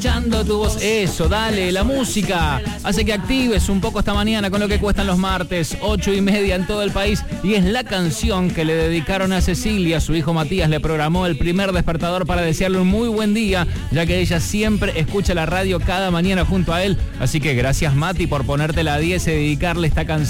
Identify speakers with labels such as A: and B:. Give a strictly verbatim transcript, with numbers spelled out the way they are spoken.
A: escuchando tu voz. Eso, dale, la música hace que actives un poco esta mañana con lo que cuestan los martes, ocho y media en todo el país. Y es la canción que le dedicaron a Cecilia. Su hijo Matías le programó el primer despertador para desearle un muy buen día, ya que ella siempre escucha la radio cada mañana junto a él. Así que gracias, Mati, por ponerte la diez y dedicarle esta canción.